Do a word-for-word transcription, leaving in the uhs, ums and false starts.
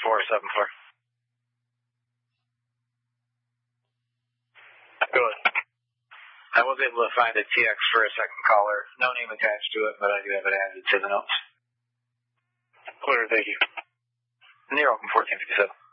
four seven four. Go ahead. I was able to find a T X for a second caller. No name attached to it, but I do have it added to the notes. Clear, thank you. And you're welcome, fourteen fifty-seven.